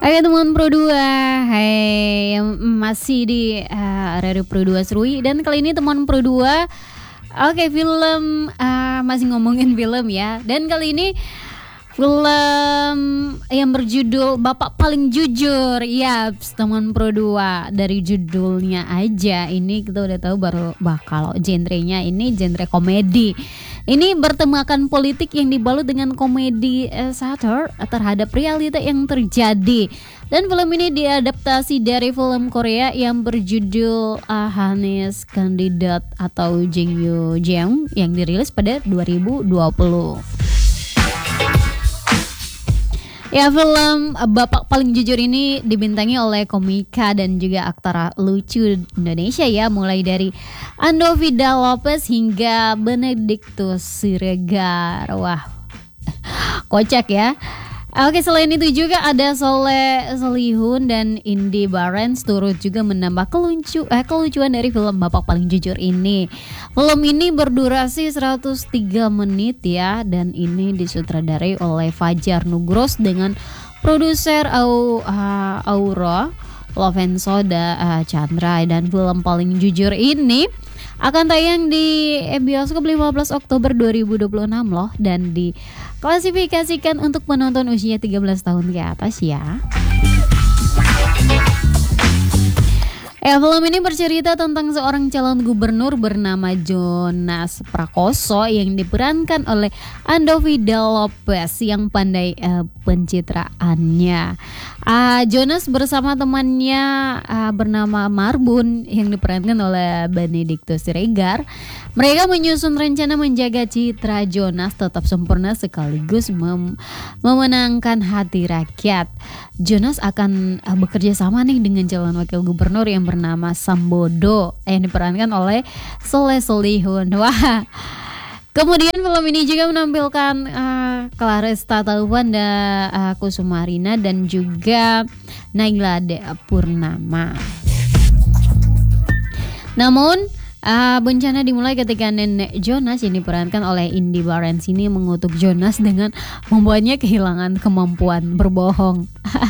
Oke teman Pro 2, hai masih di Radio Pro 2 Serui. Dan kali ini teman Pro 2, oke film masih ngomongin film ya. Dan kali ini film yang berjudul Bapak Paling Jujur. Ya, teman Pro 2, dari judulnya aja ini kita udah tahu bakal genrenya ini genre komedi. Ini bertemakan politik yang dibalut dengan komedi satire terhadap realita yang terjadi. Dan film ini diadaptasi dari film Korea yang berjudul Hanis Kandidat atau Jingyu Jeong yang dirilis pada 2020. Ya, film Bapak Paling Jujur ini dibintangi oleh komika dan juga aktor lucu Indonesia ya, mulai dari Andovida Lopez hingga Benedictus Siregar. Wah, kocak ya. Oke, selain itu juga ada Soleh Solihun dan Indy Barens turut juga menambah kelucuan dari film Bapak Paling Jujur ini. Film ini berdurasi 103 menit ya, dan ini disutradarai oleh Fajar Nugros dengan produser Aura Lovenso Chandra. Dan film Paling Jujur ini akan tayang di bioskop 15 Oktober 2026 loh, dan diklasifikasikan untuk penonton usia 13 tahun ke atas ya. Film ini bercerita tentang seorang calon gubernur bernama Jonas Prakoso yang diperankan oleh Andovida Lopez yang pandai pencitraannya. Jonas bersama temannya bernama Marbun yang diperankan oleh Benedictus Siregar. Mereka menyusun rencana menjaga citra Jonas tetap sempurna sekaligus memenangkan hati rakyat. Jonas akan bekerja sama nih dengan calon wakil gubernur yang bernama Sambodo yang diperankan oleh Soleh Solihun. Wah. Kemudian film ini juga menampilkan Claresta Taupan dan Kusumarina dan juga Naila Purnama. Namun bencana dimulai ketika nenek Jonas yang diperankan oleh Indy Barens ini mengutuk Jonas dengan membuatnya kehilangan kemampuan berbohong.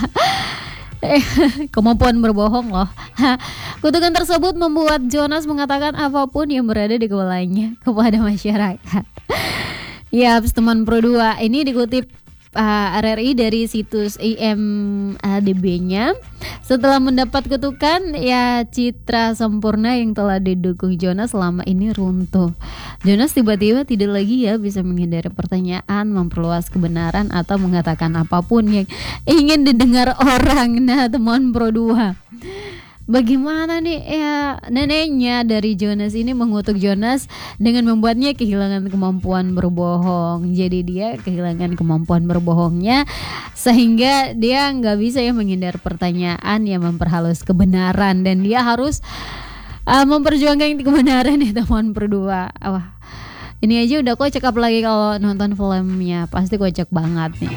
Kemampuan berbohong loh. Kutukan tersebut membuat Jonas mengatakan apapun yang berada di kepalanya kepada masyarakat. Ya, teman Pro 2, ini dikutip RRI dari situs IMDb-nya. Setelah mendapat kutukan, ya citra sempurna yang telah didukung Jonas selama ini runtuh. Jonas tiba-tiba tidak lagi ya bisa menghindari pertanyaan, memperluas kebenaran atau mengatakan apapun yang ingin didengar orang. Nah, teman Pro 2, bagaimana nih ya neneknya dari Jonas ini mengutuk Jonas dengan membuatnya kehilangan kemampuan berbohong. Jadi dia kehilangan kemampuan berbohongnya sehingga dia nggak bisa ya menghindar pertanyaan yang memperhalus kebenaran, dan dia harus memperjuangkan kebenaran ya teman Pro 2. Wah, ini aja udah kocak, apalagi kalau nonton filmnya pasti kocak banget nih.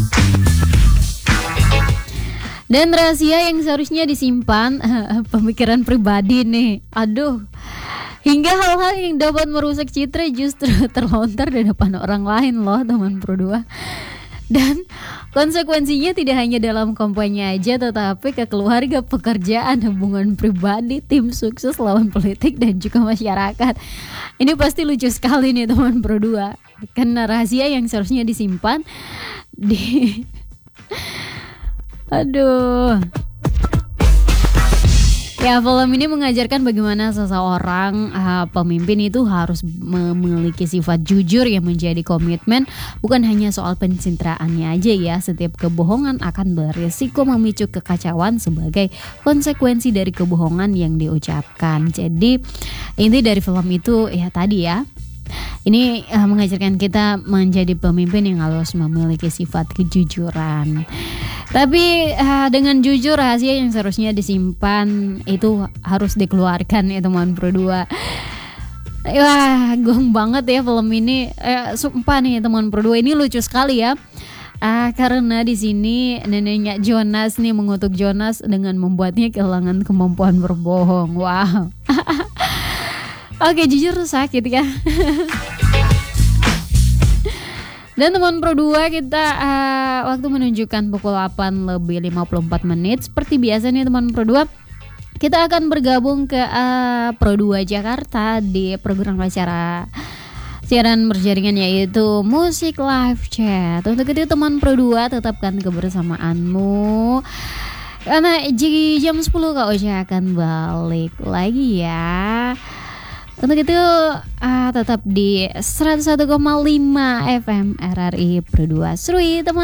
Dan rahasia yang seharusnya disimpan, pemikiran pribadi nih. Aduh, hingga hal-hal yang dapat merusak citra justru terlontar di depan orang lain loh teman Pro 2. Dan konsekuensinya tidak hanya dalam kampanye aja, tetapi ke keluarga, pekerjaan, hubungan pribadi, tim sukses, lawan politik, dan juga masyarakat. Ini pasti lucu sekali nih teman Pro 2. Karena rahasia yang seharusnya disimpan Aduh. Ya, film ini mengajarkan bagaimana seseorang pemimpin itu harus memiliki sifat jujur yang menjadi komitmen, bukan hanya soal pencitraannya aja ya. Setiap kebohongan akan berisiko memicu kekacauan sebagai konsekuensi dari kebohongan yang diucapkan. Jadi inti dari film itu ya tadi ya. Ini mengajarkan kita menjadi pemimpin yang harus memiliki sifat kejujuran. Tapi dengan jujur, rahasia yang seharusnya disimpan itu harus dikeluarkan ya teman Pro 2. Wah, gong banget ya film ini. Sumpah nih teman Pro 2, ini lucu sekali ya. Karena di sini neneknya Jonas nih mengutuk Jonas dengan membuatnya kehilangan kemampuan berbohong. Wow. Oke, jujur sakit ya. Dan teman Pro 2 kita waktu menunjukkan pukul 8 lebih 54 menit. Seperti biasa nih teman Pro 2, kita akan bergabung ke Pro 2 Jakarta di program acara siaran berjaringan yaitu Musik Live Chat. Untuk itu teman Pro 2, tetapkan kebersamaanmu karena di jam 10 Kak Ocha akan balik lagi ya. Untuk itu tetap di 101,5 FM RRI Pro 2 Serui teman.